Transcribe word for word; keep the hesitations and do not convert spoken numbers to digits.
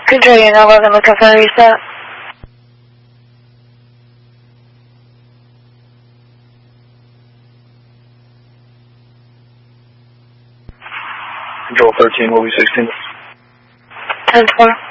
Control, you're now welcome to Cafe Reset. Control thirteen, will be sixteen. ten four.